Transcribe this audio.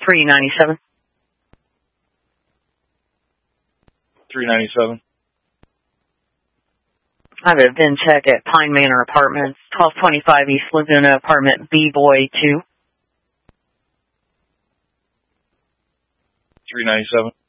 397. 397. I have a VIN check at Pine Manor Apartments, 1225 East Laguna, apartment B-Boy 2. 397.